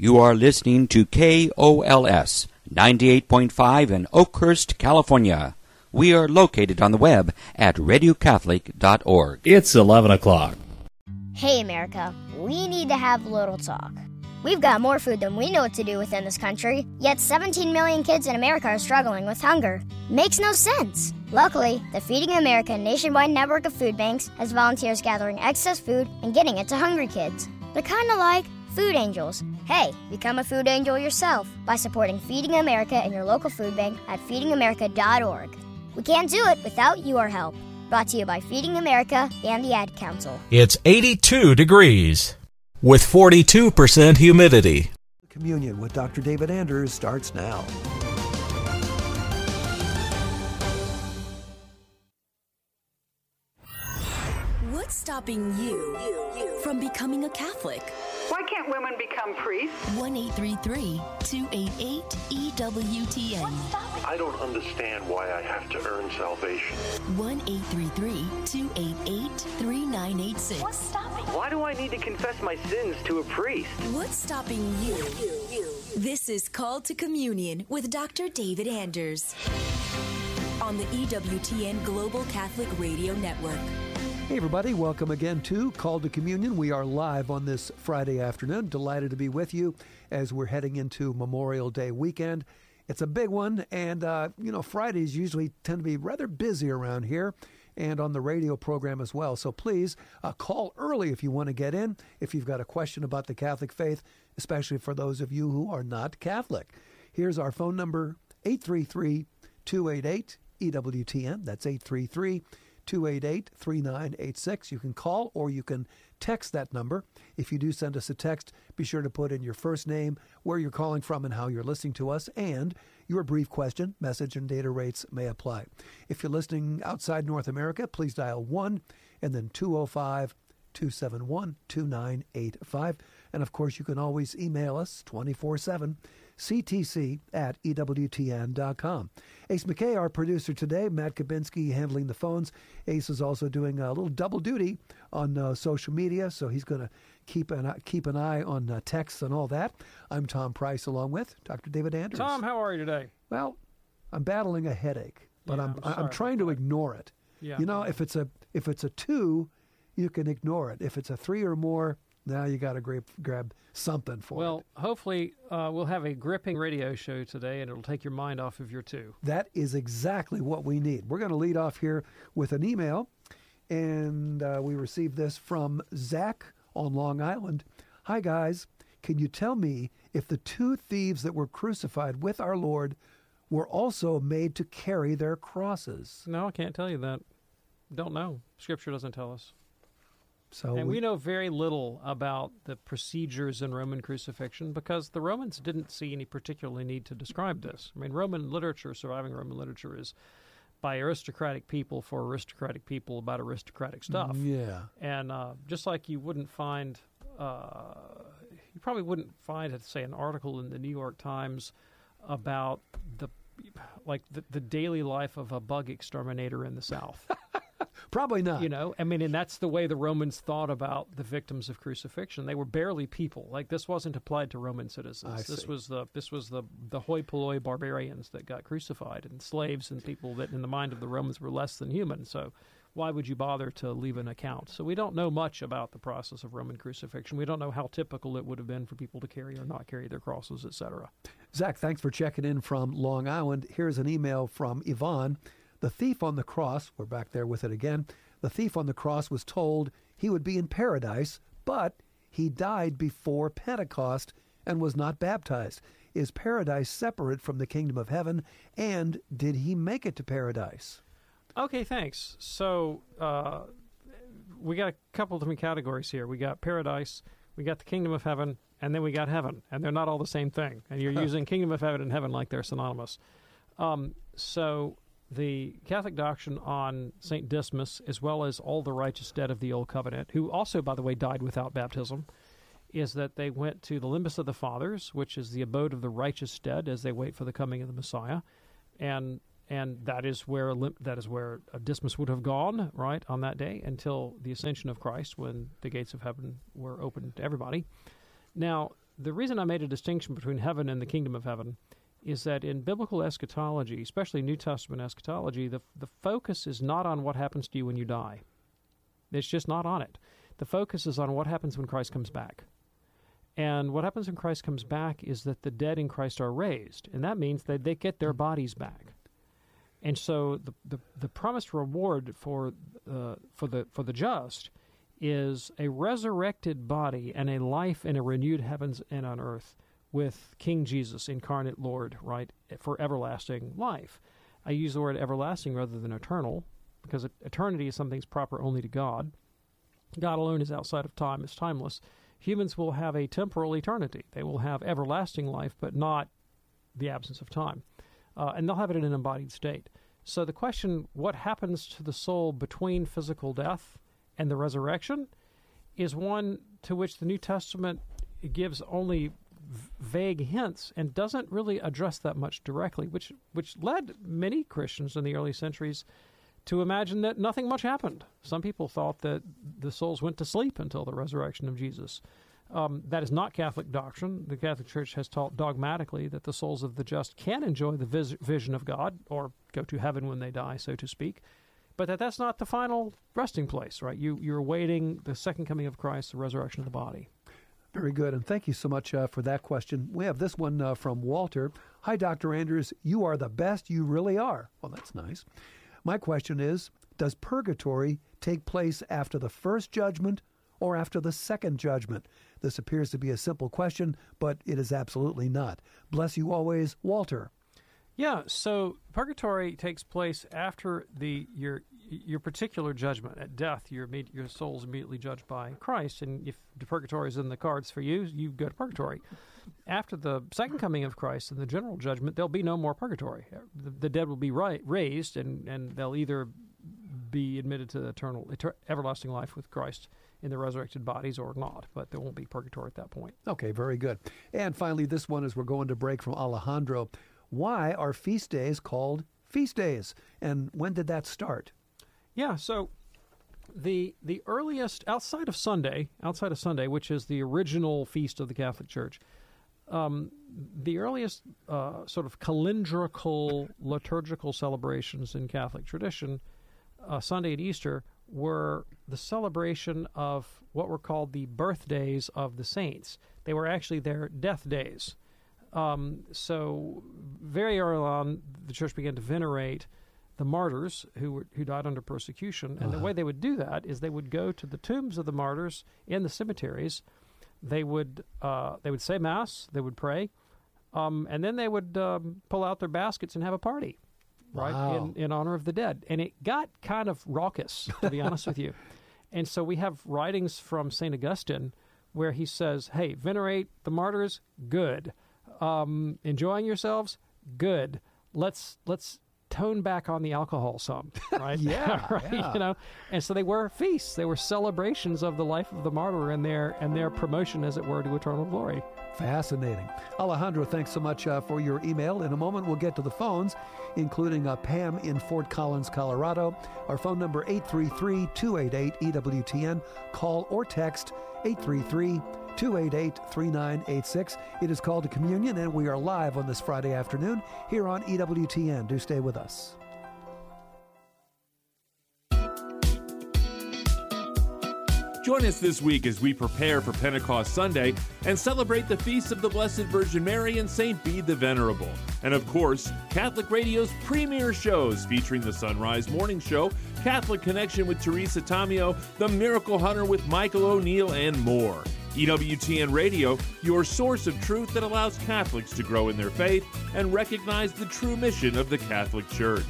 You are listening to KOLS 98.5 in Oakhurst, California. We are located on the web at radiocatholic.org. It's 11 o'clock. Hey, America, we need to have a little talk. We've got more food than we know what to do with in this country, yet 17 million kids in America are struggling with hunger. Makes no sense. Luckily, the Feeding America nationwide network of food banks has volunteers gathering excess food and getting it to hungry kids. They're kind of like food angels. Hey, become a food angel yourself by supporting Feeding America and your local food bank at feedingamerica.org. We can't do it without your help. Brought to you by Feeding America and the Ad Council. It's 82 degrees with 42% humidity. Communion with Dr. David Anders starts now. What's stopping you from becoming a Catholic? Why can't women become priests? 1-833-288-EWTN. I don't understand why I have to earn salvation. 1-833-288-3986. What's stopping? Why do I need to confess my sins to a priest? What's stopping you? This is Called to Communion with Dr. David Anders on the EWTN Global Catholic Radio Network. Hey everybody, welcome again to Call to Communion. We are live on this Friday afternoon. Delighted to be with you as we're heading into Memorial Day weekend. It's a big one, and Fridays usually tend to be rather busy around here and on the radio program as well. So please call early if you want to get in, if you've got a question about the Catholic faith, especially for those of you who are not Catholic. Here's our phone number, 833-288-EWTN. That's 833-288-3986. You can call or you can text that number. If you do send us a text, be sure to put in your first name, where you're calling from and how you're listening to us, and your brief question. Message and data rates may apply. If you're listening outside North America, please dial 1 and then 205-271-2985. And of course, you can always email us 24/7, ctc@ewtn.com. Ace McKay, our producer today, Matt Kabinski handling the phones. Ace is also doing a little double duty on social media, so he's going to keep an eye on texts and all that. I'm Tom Price, along with Dr. David Anders. Tom, how are you today? Well, I'm battling a headache, but I'm trying to ignore it. Yeah. You know, if it's a 2, you can ignore it. If it's a 3 or more, now you got to grab something for it. Well, hopefully we'll have a gripping radio show today, and it'll take your mind off of your 2. That is exactly what we need. We're going to lead off here with an email, and we received this from Zach on Long Island. Hi, guys. Can you tell me if the 2 thieves that were crucified with our Lord were also made to carry their crosses? No, I can't tell you that. Don't know. Scripture doesn't tell us. And we know very little about the procedures in Roman crucifixion because the Romans didn't see any particular need to describe this. I mean, Roman literature, surviving Roman literature, is by aristocratic people for aristocratic people about aristocratic stuff. Yeah. And just like you wouldn't find, you probably wouldn't find, say, an article in the New York Times about the daily life of a bug exterminator in the South. Probably not. You know, I mean, and that's the way the Romans thought about the victims of crucifixion. They were barely people. Like, this wasn't applied to Roman citizens. This was the hoi polloi barbarians that got crucified, and slaves and people that in the mind of the Romans were less than human. So why would you bother to leave an account? So we don't know much about the process of Roman crucifixion. We don't know how typical it would have been for people to carry or not carry their crosses, etc. Zach, thanks for checking in from Long Island. Here's an email from Yvonne. The thief on the cross, we're back there with it again, the thief on the cross was told he would be in paradise, but he died before Pentecost and was not baptized. Is paradise separate from the kingdom of heaven, and did he make it to paradise? Okay, thanks. So we got a couple of different categories here. We got paradise, we got the kingdom of heaven, and then we got heaven, and they're not all the same thing. And you're using kingdom of heaven and heaven like they're synonymous. So the Catholic doctrine on St. Dismas, as well as all the righteous dead of the Old Covenant, who also, by the way, died without baptism, is that they went to the limbus of the fathers, which is the abode of the righteous dead as they wait for the coming of the Messiah, and that is where Dismas would have gone, right, on that day until the ascension of Christ, when the gates of heaven were opened to everybody. Now, the reason I made a distinction between heaven and the kingdom of heaven is that in biblical eschatology, especially New Testament eschatology, the focus is not on what happens to you when you die. It's just not on it. The focus is on what happens when Christ comes back. And what happens when Christ comes back is that the dead in Christ are raised, and that means that they get their bodies back. And so the promised reward for the just is a resurrected body and a life in a renewed heavens and on earth with King Jesus, incarnate Lord, right, for everlasting life. I use the word everlasting rather than eternal, because eternity is something that's proper only to God. God alone is outside of time, is timeless. Humans will have a temporal eternity. They will have everlasting life, but not the absence of time. And they'll have it in an embodied state. So the question, what happens to the soul between physical death and the resurrection, is one to which the New Testament gives only vague hints and doesn't really address that much directly, which led many Christians in the early centuries to imagine that nothing much happened. Some people thought that the souls went to sleep until the resurrection of Jesus. That is not Catholic doctrine. The Catholic Church has taught dogmatically that the souls of the just can enjoy the vision of God, or go to heaven when they die, so to speak, but that's not the final resting place, right? You're awaiting the second coming of Christ, the resurrection of the body. Very good, and thank you so much for that question. We have this one from Walter. Hi, Dr. Anders. You are the best. You really are. Well, that's nice. My question is, does purgatory take place after the first judgment or after the second judgment? This appears to be a simple question, but it is absolutely not. Bless you always, Walter. Yeah, so purgatory takes place after your particular judgment. At death, your soul's immediately judged by Christ, and if the purgatory is in the cards for you, you go to purgatory. After the second coming of Christ and the general judgment, there'll be no more purgatory. The dead will be raised, and they'll either be admitted to everlasting life with Christ in the resurrected bodies or not, but there won't be purgatory at that point. Okay, very good. And finally, this one as we're going to break, from Alejandro. Why are feast days called feast days, and when did that start? Yeah, so the earliest, outside of Sunday, which is the original feast of the Catholic Church, the earliest sort of calendrical liturgical celebrations in Catholic tradition, Sunday and Easter, were the celebration of what were called the birthdays of the saints. They were actually their death days. So very early on, the Church began to venerate the martyrs who died under persecution, and the way they would do that is they would go to the tombs of the martyrs in the cemeteries. They would say Mass, they would pray, and then they would pull out their baskets and have a party, right, in honor of the dead. And it got kind of raucous, to be honest with you. And so we have writings from St. Augustine where he says, hey, venerate the martyrs, good. Enjoying yourselves, good. Let's tone back on the alcohol some, right? Yeah, right. Yeah. You know, and so they were feasts. They were celebrations of the life of the martyr and their promotion, as it were, to eternal glory. Fascinating. Alejandro, thanks so much for your email. In a moment, we'll get to the phones, including Pam in Fort Collins, Colorado. Our phone number, 833-288-EWTN. Call or text 833-288-3986. It is Called to Communion, and we are live on this Friday afternoon here on EWTN. Do stay with us. Join us this week as we prepare for Pentecost Sunday and celebrate the feasts of the Blessed Virgin Mary and St. Bede the Venerable. And of course, Catholic Radio's premier shows featuring the Sunrise Morning Show, Catholic Connection with Teresa Tamio, The Miracle Hunter with Michael O'Neill, and more. EWTN Radio, your source of truth that allows Catholics to grow in their faith and recognize the true mission of the Catholic Church.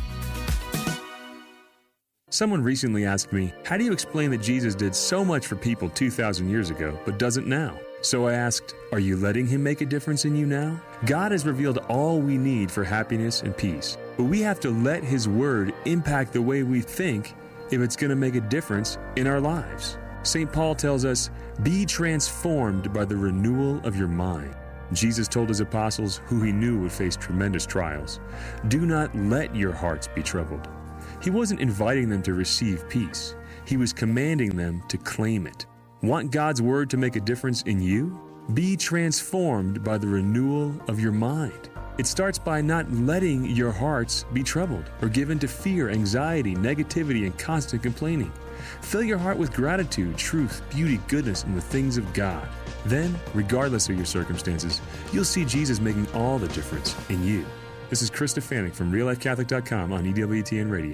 Someone recently asked me, how do you explain that Jesus did so much for people 2,000 years ago, but doesn't now? So I asked, are you letting Him make a difference in you now? God has revealed all we need for happiness and peace, but we have to let His Word impact the way we think if it's going to make a difference in our lives. St. Paul tells us, be transformed by the renewal of your mind. Jesus told His apostles, who He knew would face tremendous trials, do not let your hearts be troubled. He wasn't inviting them to receive peace. He was commanding them to claim it. Want God's Word to make a difference in you? Be transformed by the renewal of your mind. It starts by not letting your hearts be troubled or given to fear, anxiety, negativity, and constant complaining. Fill your heart with gratitude, truth, beauty, goodness, and the things of God. Then, regardless of your circumstances, you'll see Jesus making all the difference in you. This is Chris Stefanik from RealLifeCatholic.com on EWTN Radio.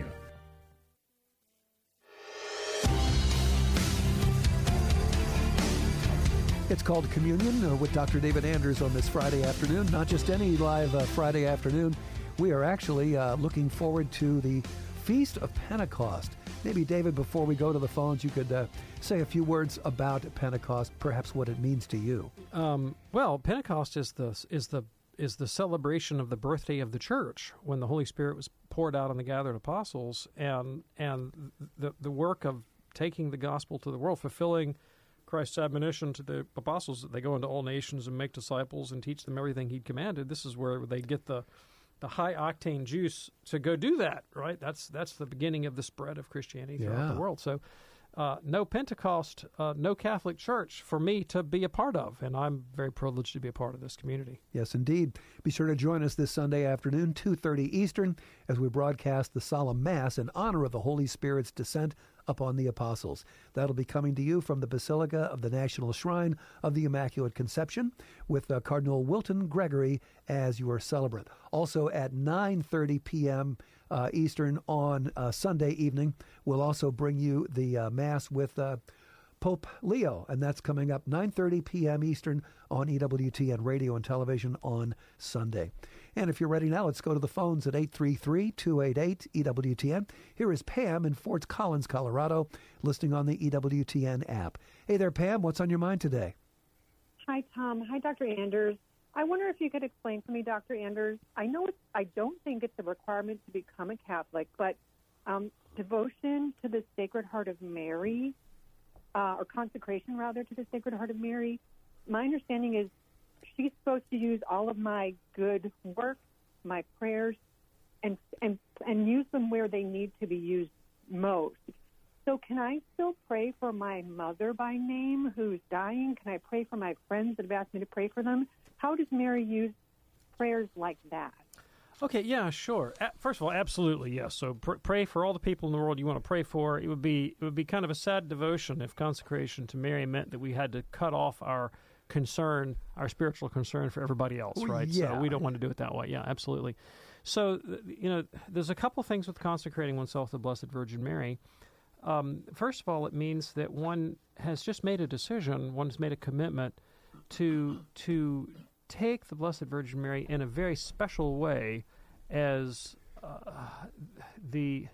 It's called Communion with Dr. David Anders on this Friday afternoon. Not just any live Friday afternoon. We are actually looking forward to the Feast of Pentecost. Maybe, David, before we go to the phones, you could say a few words about Pentecost, perhaps what it means to you. Well, Pentecost is the celebration of the birthday of the church, when the Holy Spirit was poured out on the gathered apostles, and the work of taking the gospel to the world, fulfilling Christ's admonition to the apostles that they go into all nations and make disciples and teach them everything he'd commanded. This is where they get the high-octane juice to go do that, right? That's the beginning of the spread of Christianity throughout the world. So no Pentecost, no Catholic Church for me to be a part of, and I'm very privileged to be a part of this community. Yes, indeed. Be sure to join us this Sunday afternoon, 2:30 Eastern, as we broadcast the Solemn Mass in honor of the Holy Spirit's descent upon the apostles. That'll be coming to you from the Basilica of the National Shrine of the Immaculate Conception, with Cardinal Wilton Gregory as your celebrant. Also at 9:30 p.m. Eastern on Sunday evening, we'll also bring you the Mass with Pope Leo, and that's coming up 9:30 p.m. Eastern on EWTN Radio and Television on Sunday. And if you're ready now, let's go to the phones at 833-288-EWTN. Here is Pam in Fort Collins, Colorado, listening on the EWTN app. Hey there, Pam. What's on your mind today? Hi, Tom. Hi, Dr. Anders. I wonder if you could explain to me, Dr. Anders, I don't think it's a requirement to become a Catholic, but devotion to the Sacred Heart of Mary, or consecration, rather, to the Sacred Heart of Mary, my understanding is she's supposed to use all of my good work, my prayers, and use them where they need to be used most. So can I still pray for my mother by name who's dying? Can I pray for my friends that have asked me to pray for them? How does Mary use prayers like that? Okay, yeah, sure. First of all, absolutely, yes. So pray for all the people in the world you want to pray for. It would be kind of a sad devotion if consecration to Mary meant that we had to cut off our concern, our spiritual concern for everybody else, right? Yeah. So we don't want to do it that way. Yeah, absolutely. So, there's a couple things with consecrating oneself to the Blessed Virgin Mary. First of all, it means that one has just made a decision, one has made a commitment to take the Blessed Virgin Mary in a very special way as the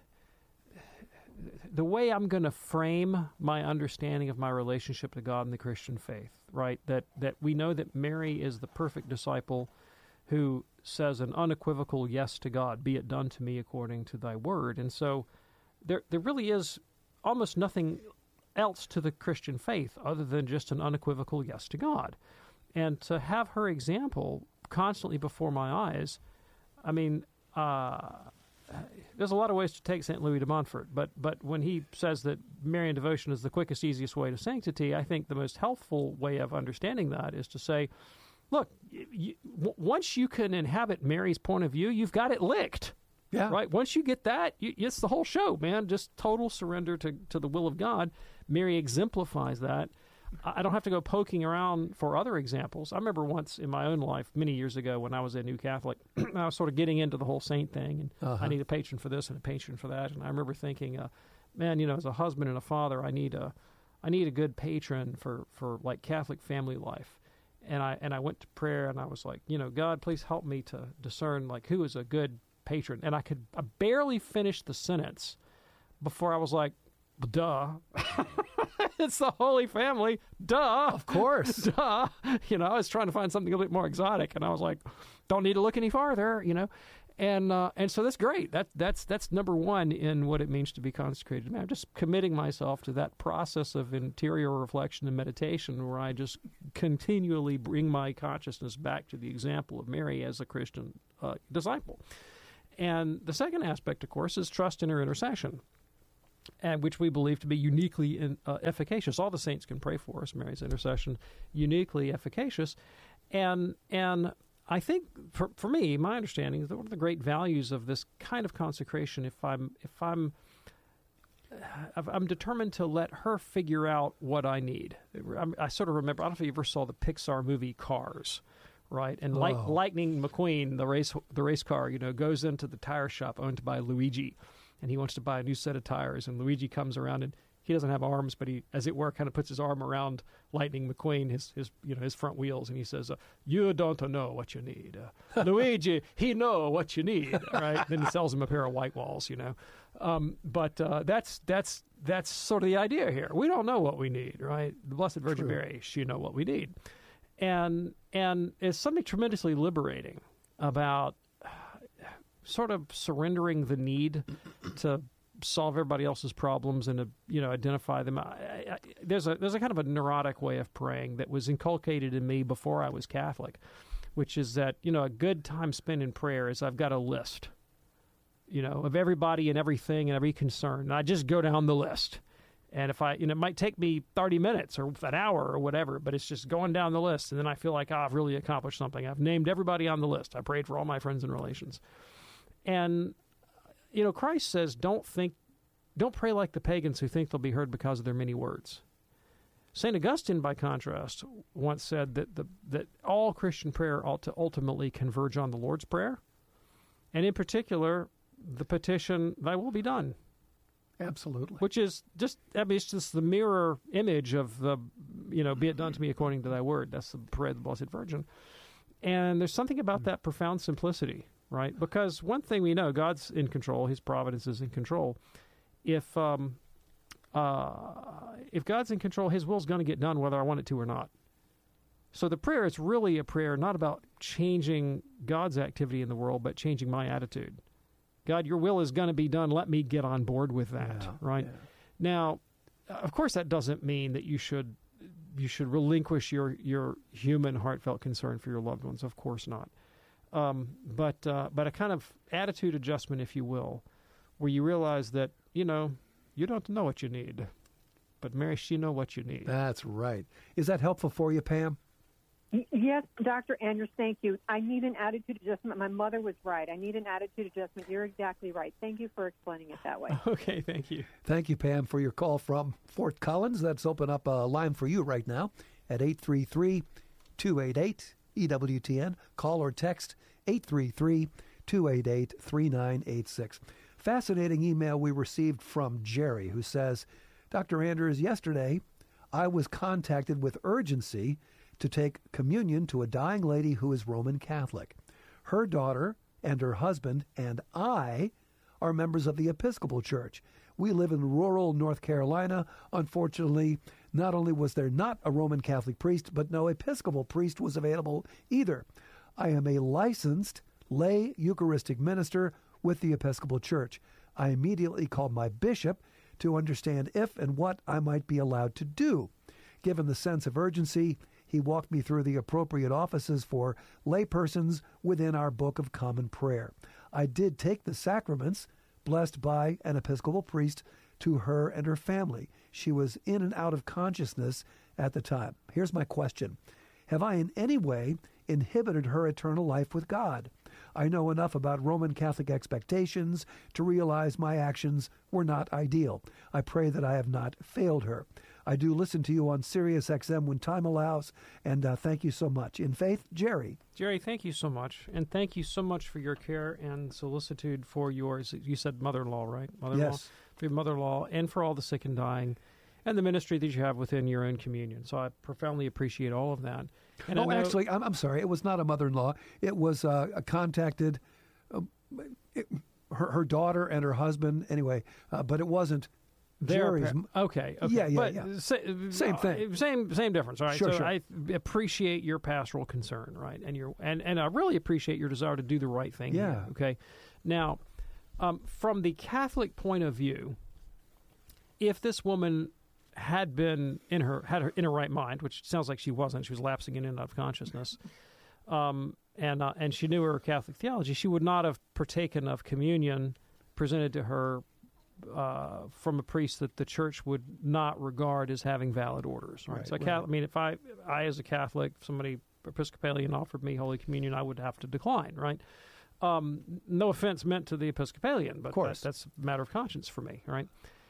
way I'm going to frame my understanding of my relationship to God and the Christian faith, right? That we know that Mary is the perfect disciple who says an unequivocal yes to God, be it done to me according to thy word. And so there really is almost nothing else to the Christian faith other than just an unequivocal yes to God. And to have her example constantly before my eyes, I mean, there's a lot of ways to take St. Louis de Montfort, but when he says that Marian devotion is the quickest, easiest way to sanctity, I think the most helpful way of understanding that is to say, look, once you can inhabit Mary's point of view, you've got it licked. Yeah. Right? Once you get that, it's the whole show, man. Just total surrender to the will of God. Mary exemplifies that. I don't have to go poking around for other examples. I remember once in my own life, many years ago, when I was a new Catholic, I was sort of getting into the whole saint thing, and I need a patron for this and a patron for that. And I remember thinking, man, as a husband and a father, I need a good patron for like Catholic family life. And I went to prayer, and I was like, God, please help me to discern like who is a good patron. And I barely finished the sentence before I was like, duh. It's the Holy Family. Duh. Of course. Duh. I was trying to find something a bit more exotic, and I was like, don't need to look any farther, And so that's great. That's number one in what it means to be consecrated. I'm just committing myself to that process of interior reflection and meditation where I just continually bring my consciousness back to the example of Mary as a Christian disciple. And the second aspect, of course, is trust in her intercession. and which we believe to be uniquely efficacious. All the saints can pray for us, Mary's intercession, uniquely efficacious. And I think, for me, my understanding is that one of the great values of this kind of consecration, if I'm determined to let her figure out what I need. I sort of remember, I don't know if you ever saw the Pixar movie Cars, right? And Lightning McQueen, the race car, goes into the tire shop owned by Luigi, and he wants to buy a new set of tires. And Luigi comes around, and he doesn't have arms, but he, as it were, kind of puts his arm around Lightning McQueen, his front wheels, and he says, "You don't know what you need, Luigi. He know what you need." Right? Then he sells him a pair of white walls, But that's sort of the idea here. We don't know what we need, right? The Blessed Virgin Mary, she know what we need, and it's something tremendously liberating about sort of surrendering the need to solve everybody else's problems and to identify them. There's a kind of a neurotic way of praying that was inculcated in me before I was Catholic, which is that a good time spent in prayer is I've got a list, of everybody and everything and every concern. And I just go down the list, and if it might take me 30 minutes or an hour or whatever, but it's just going down the list, and then I feel like I've really accomplished something. I've named everybody on the list. I prayed for all my friends and relations, and Christ says, don't pray like the pagans who think they'll be heard because of their many words. St. Augustine, by contrast, once said that all Christian prayer ought to ultimately converge on the Lord's Prayer, and in particular, the petition, "Thy will be done." Absolutely. Which is it's just the mirror image of the, "Be it done to me according to thy word." That's the prayer of the Blessed Virgin. And there's something about that profound simplicity, right? Because one thing we know, God's in control, his providence is in control. If God's in control, his will's going to get done whether I want it to or not. So the prayer is really a prayer not about changing God's activity in the world, but changing my attitude. God, your will is going to be done. Let me get on board with that, right? Yeah. Now, of course, that doesn't mean that you should relinquish your human heartfelt concern for your loved ones. Of course not. But a kind of attitude adjustment, if you will, where you realize that, you don't know what you need, but Mary, she know what you need. That's right. Is that helpful for you, Pam? Yes, Dr. Andrews, thank you. I need an attitude adjustment. My mother was right. I need an attitude adjustment. You're exactly right. Thank you for explaining it that way. Okay, thank you. Thank you, Pam, for your call from Fort Collins. Let's open up a line for you right now at 833-288-EWTN. Call or text 833-288-3986. Fascinating email we received from Jerry, who says, "Dr. Andrews, yesterday I was contacted with urgency to take communion to a dying lady who is Roman Catholic. Her daughter and her husband and I are members of the Episcopal Church. We live in rural North Carolina. Unfortunately, not only was there not a Roman Catholic priest, but no Episcopal priest was available either. I am a licensed lay Eucharistic minister with the Episcopal Church. I immediately called my bishop to understand if and what I might be allowed to do. Given the sense of urgency, he walked me through the appropriate offices for laypersons within our Book of Common Prayer. I did take the sacraments, blessed by an Episcopal priest, to her and her family. She was in and out of consciousness at the time. Here's my question. Have I in any way inhibited her eternal life with God? I know enough about Roman Catholic expectations to realize my actions were not ideal. I pray that I have not failed her. I do listen to you on Sirius XM when time allows, and thank you so much. In faith, Jerry. Jerry, thank you so much, and thank you so much for your care and solicitude for yours. You said mother-in-law, right? Mother-in-law? Yes. For your mother-in-law, and for all the sick and dying, and the ministry that you have within your own communion. So I profoundly appreciate all of that. And actually, I'm sorry. It was not a mother-in-law. It was contacted her daughter and her husband. Anyway, but it wasn't Jerry's. Okay. Yeah. Same thing. Same difference, right? Sure. I appreciate your pastoral concern, right? And I really appreciate your desire to do the right thing. Yeah. Here, okay. Now, from the Catholic point of view, if this woman had her in her right mind, which sounds like she wasn't, she was lapsing in and out of consciousness, and she knew her Catholic theology, she would not have partaken of communion presented to her from a priest that the church would not regard as having valid orders. Right. So, I mean, if I as a Catholic, if somebody Episcopalian offered me Holy Communion, I would have to decline. Right. No offense meant to the Episcopalian, but that's a matter of conscience for me. Right.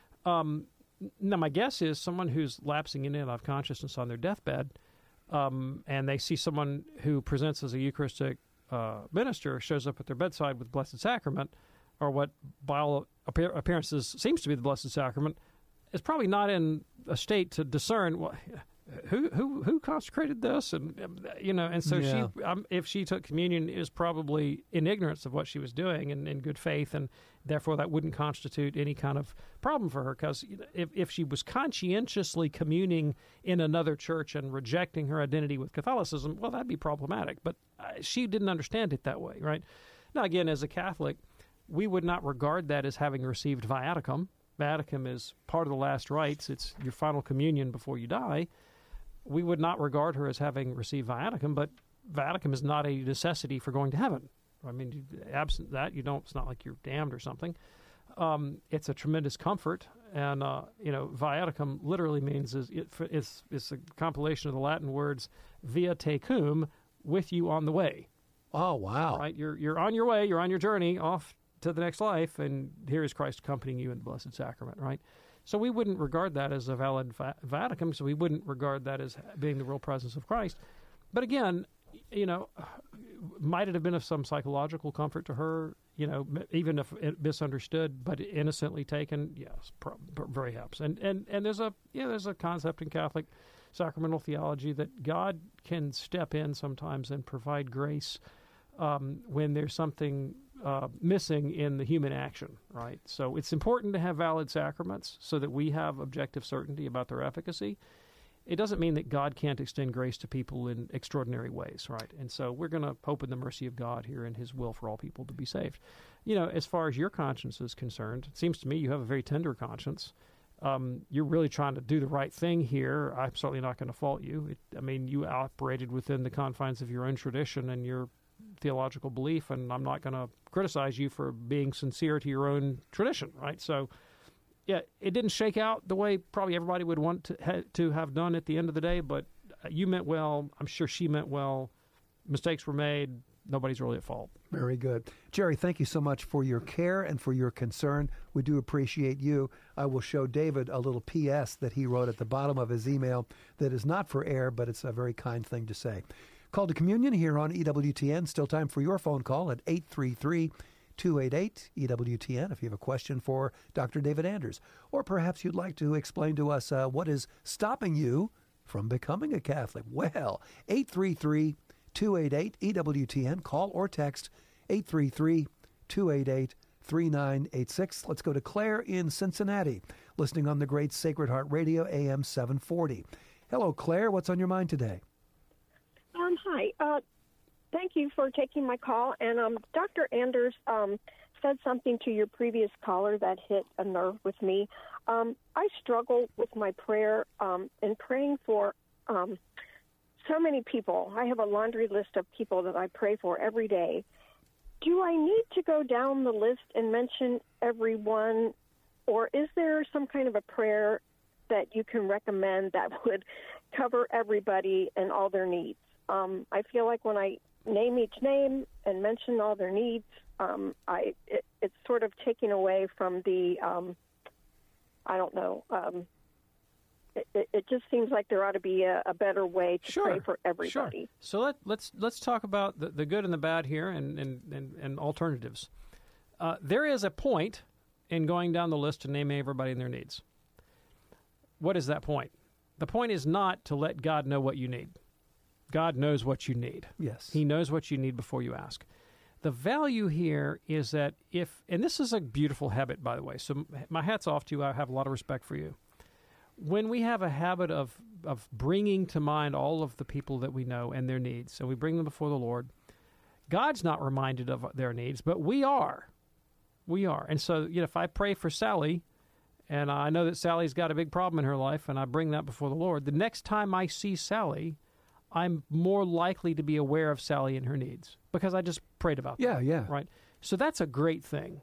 Now, my guess is someone who's lapsing in and out of consciousness on their deathbed, and they see someone who presents as a Eucharistic minister shows up at their bedside with Blessed Sacrament, or what by all appearances seems to be the Blessed Sacrament, is probably not in a state to discern who consecrated this, and and so she, if she took communion, is probably in ignorance of what she was doing and in good faith, and therefore that wouldn't constitute any kind of problem for her, because if she was conscientiously communing in another church and rejecting her identity with Catholicism, well, that'd be problematic. But she didn't understand it that way, right? Now, again, as a Catholic, we would not regard that as having received viaticum. Viaticum is part of the last rites. It's your final communion before you die. We would not regard her as having received viaticum, but viaticum is not a necessity for going to heaven. I mean, absent that, you don't. It's not like you're damned or something. It's a tremendous comfort, and viaticum literally means it's a compilation of the Latin words "via tecum," with you on the way. Oh, wow! Right, you're on your way. You're on your journey off to the next life, and here is Christ accompanying you in the Blessed Sacrament. Right. So we wouldn't regard that as a valid viaticum, so we wouldn't regard that as being the real presence of Christ. But again, might it have been of some psychological comfort to her, even if misunderstood, but innocently taken? Yes, very perhaps. And there's a concept in Catholic sacramental theology that God can step in sometimes and provide grace when there's something missing in the human action, right? So it's important to have valid sacraments so that we have objective certainty about their efficacy. It doesn't mean that God can't extend grace to people in extraordinary ways, right? And so we're going to hope in the mercy of God here and His will for all people to be saved. As far as your conscience is concerned, it seems to me you have a very tender conscience. You're really trying to do the right thing here. I'm certainly not going to fault you. You operated within the confines of your own tradition and your theological belief, and I'm not going to criticize you for being sincere to your own tradition, right? So, yeah, it didn't shake out the way probably everybody would want to have done at the end of the day, but you meant well. I'm sure she meant well. Mistakes were made. Nobody's really at fault. Very good. Jerry, thank you so much for your care and for your concern. We do appreciate you. I will show David a little P.S. that he wrote at the bottom of his email that is not for air, but it's a very kind thing to say. Call to Communion here on EWTN. Still time for your phone call at 833-288-EWTN if you have a question for Dr. David Anders. Or perhaps you'd like to explain to us what is stopping you from becoming a Catholic. Well, 833-288-EWTN. Call or text 833-288-3986. Let's go to Claire in Cincinnati, listening on the great Sacred Heart Radio, AM 740. Hello, Claire. What's on your mind today? Hi. Thank you for taking my call. And Dr. Anders said something to your previous caller that hit a nerve with me. I struggle with my prayer and praying for so many people. I have a laundry list of people that I pray for every day. Do I need to go down the list and mention everyone, or is there some kind of a prayer that you can recommend that would cover everybody and all their needs? I feel like when I name each name and mention all their needs, it's sort of taking away from the, it just seems like there ought to be a better way to pray for everybody. Sure. So let's talk about the good and the bad here and alternatives. There is a point in going down the list to name everybody and their needs. What is that point? The point is not to let God know what you need. God knows what you need. Yes. He knows what you need before you ask. The value here is that and this is a beautiful habit, by the way, so my hat's off to you. I have a lot of respect for you. When we have a habit of bringing to mind all of the people that we know and their needs, and we bring them before the Lord, God's not reminded of their needs, but we are. We are. And so, if I pray for Sally, and I know that Sally's got a big problem in her life, and I bring that before the Lord, the next time I see Sally, I'm more likely to be aware of Sally and her needs because I just prayed about them. Yeah. Right? So that's a great thing.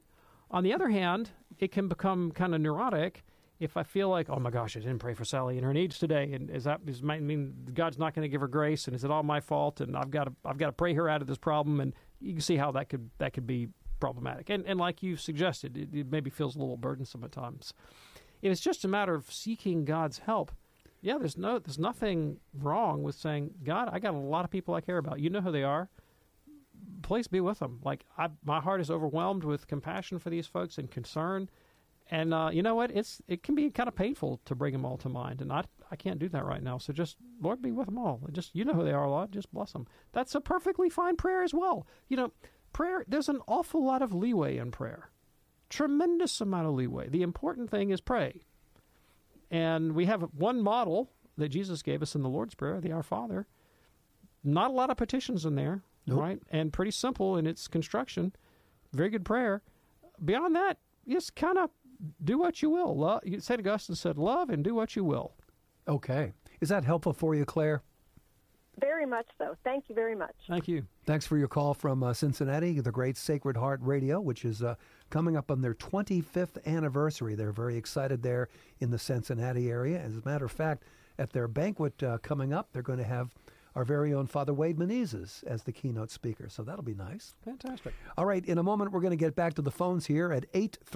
On the other hand, it can become kind of neurotic if I feel like, oh my gosh, I didn't pray for Sally and her needs today, and does might mean God's not going to give her grace, and is it all my fault? And I've got to pray her out of this problem, and you can see how that could be problematic. And like you suggested, it maybe feels a little burdensome at times. If it's just a matter of seeking God's help, yeah, there's nothing wrong with saying, God, I got a lot of people I care about. You know who they are. Please be with them. Like my heart is overwhelmed with compassion for these folks and concern. And you know what? It can be kind of painful to bring them all to mind, and I can't do that right now. So just, Lord, be with them all. Just, you know who they are, Lord. Just bless them. That's a perfectly fine prayer as well. You know, prayer, there's an awful lot of leeway in prayer. Tremendous amount of leeway. The important thing is pray. And we have one model that Jesus gave us in the Lord's Prayer, the Our Father. Not a lot of petitions in there, nope. Right? And pretty simple in its construction. Very good prayer. Beyond that, just kind of do what you will. St. Augustine said, love and do what you will. Okay. Is that helpful for you, Claire? Very much so. Thank you very much. Thank you. Thanks for your call from Cincinnati, the great Sacred Heart Radio, which is coming up on their 25th anniversary. They're very excited there in the Cincinnati area. As a matter of fact, at their banquet coming up, they're going to have our very own Father Wade Menezes as the keynote speaker. So that'll be nice. Fantastic. All right. In a moment, we're going to get back to the phones here at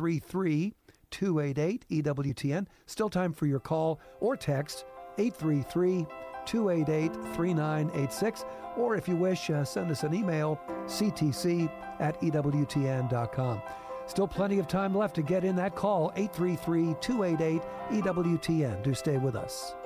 833-288-EWTN. Still time for your call or text, 833-288-3986. Or if you wish, send us an email, ctc@ewtn.com. Still plenty of time left to get in that call, 833-288-EWTN. Do stay with us.